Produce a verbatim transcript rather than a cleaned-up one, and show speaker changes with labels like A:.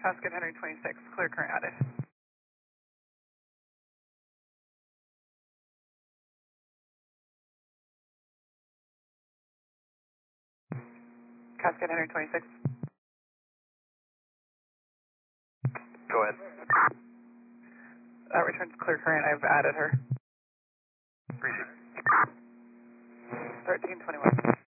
A: Cascade one twenty-six, clear current added. Cascade one twenty-six.
B: Go ahead.
A: That returns clear current, I've added her.
B: Receive.
A: thirteen twenty-one.